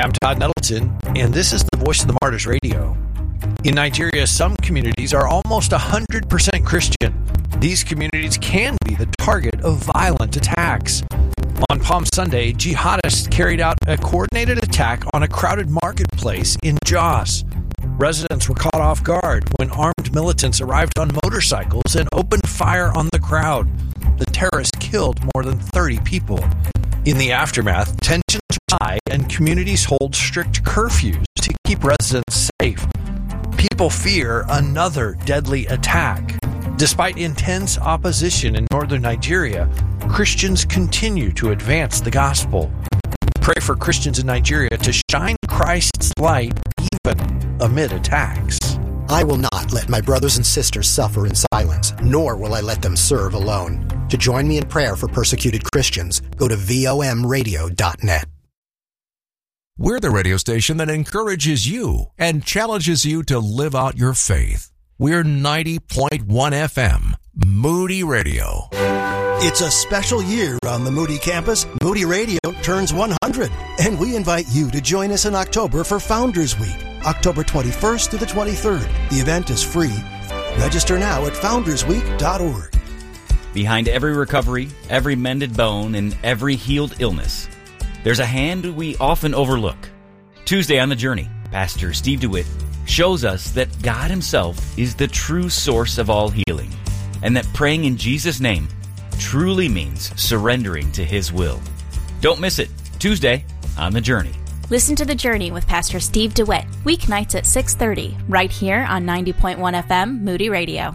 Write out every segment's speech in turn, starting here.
I'm Todd Nettleton, and this is the Voice of the Martyrs Radio. In Nigeria, some communities are almost 100% Christian. These communities can be the target of violent attacks. On Palm Sunday, jihadists carried out a coordinated attack on a crowded marketplace in Jos. Residents were caught off guard when armed militants arrived on motorcycles and opened fire on the crowd. The terrorists killed more than 30 people. In the aftermath, tensions were high and communities hold strict curfews to keep residents safe. People fear another deadly attack. Despite intense opposition in northern Nigeria, Christians continue to advance the gospel. Pray for Christians in Nigeria to shine Christ's light even amid attacks. I will not let my brothers and sisters suffer in silence, nor will I let them serve alone. To join me in prayer for persecuted Christians, go to vomradio.net. We're the radio station that encourages you and challenges you to live out your faith. We're 90.1 FM, Moody Radio. It's a special year on the Moody campus. Moody Radio turns 100, and we invite you to join us in October for Founders Week, October 21st to the 23rd. The event is free. Register now at foundersweek.org. Behind every recovery, every mended bone, and every healed illness, there's a hand we often overlook. Tuesday on The Journey, Pastor Steve DeWitt shows us that God Himself is the true source of all healing, and that praying in Jesus' name truly means surrendering to His will. Don't miss it. Tuesday on The Journey. Listen to The Journey with Pastor Steve DeWitt, weeknights at 6:30, right here on 90.1 FM, Moody Radio.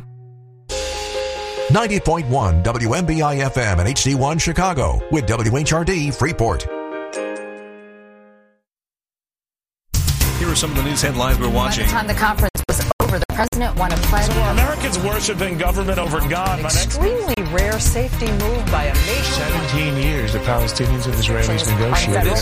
90.1 WMBI FM and HD1 Chicago with WHRD Freeport. Here are some of the news headlines we're watching. By the time the conference was over, the president wanted pledge. Americans worshiping government over God. Extremely rare safety move by a nation. 17 years the Palestinians and Israelis negotiated.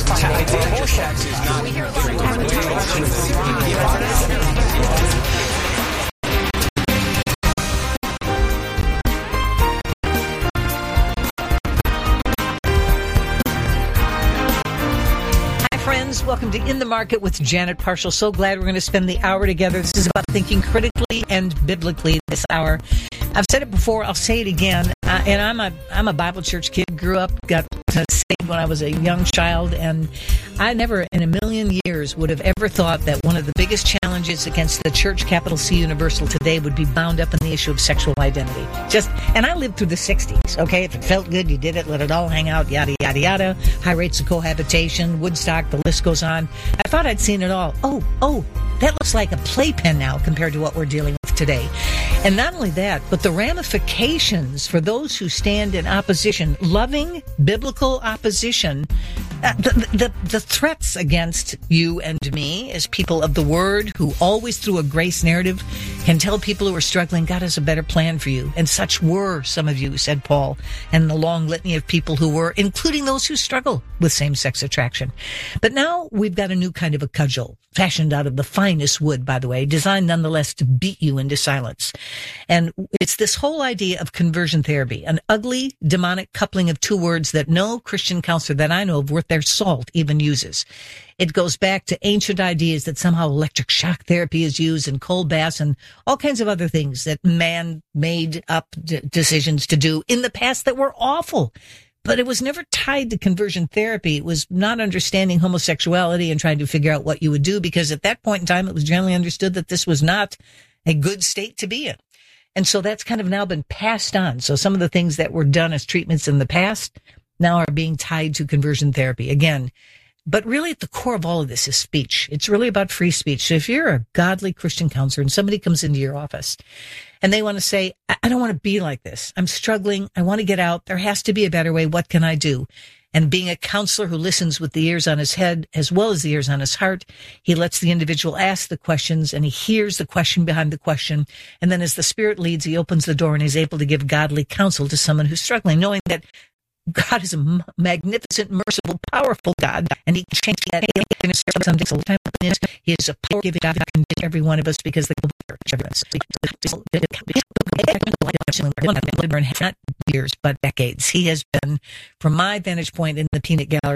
Welcome to In the Market with Janet Parshall. So glad we're going to spend the hour together. This is about thinking critically and biblically this hour. I've said it before, I'll say it again. And I'm a Bible church kid, grew up, got saved when I was a young child, and I never in a million years would have ever thought that one of the biggest challenges against the church, capital C Universal today, would be bound up in the issue of sexual identity. And I lived through the 60s, okay? If it felt good, you did it, let it all hang out, yada, yada, yada. High rates of cohabitation, Woodstock, the list goes on. I thought I'd seen it all. Oh, that looks like a playpen now compared to what we're dealing with today. And not only that, but the ramifications for those who stand in opposition, loving biblical opposition, the threats against you and me as people of the Word who always through a grace narrative can tell people who are struggling, God has a better plan for you. And such were some of you, said Paul, and the long litany of people who were, including those who struggle with same-sex attraction. But now we've got a new kind of a cudgel, fashioned out of the finest wood, by the way, designed nonetheless to beat you into silence. And it's this whole idea of conversion therapy, an ugly, demonic coupling of two words that no Christian counselor that I know of worth their salt even uses. It goes back to ancient ideas that somehow electric shock therapy is used and cold baths and all kinds of other things that man made up decisions to do in the past that were awful. But it was never tied to conversion therapy. It was not understanding homosexuality and trying to figure out what you would do, because at that point in time, it was generally understood that this was not a good state to be in. And so that's kind of now been passed on. So some of the things that were done as treatments in the past now are being tied to conversion therapy again. But really at the core of all of this is speech. It's really about free speech. So if you're a godly Christian counselor and somebody comes into your office and they want to say, I don't want to be like this. I'm struggling. I want to get out. There has to be a better way. What can I do? And being a counselor who listens with the ears on his head as well as the ears on his heart, he lets the individual ask the questions and he hears the question behind the question. And then as the Spirit leads, he opens the door and is able to give godly counsel to someone who's struggling, knowing that God is a magnificent, merciful, powerful God, and He can change that. He is a power-giving God who can do every one of us because the not years, but decades. He has been, from my vantage point in the peanut gallery,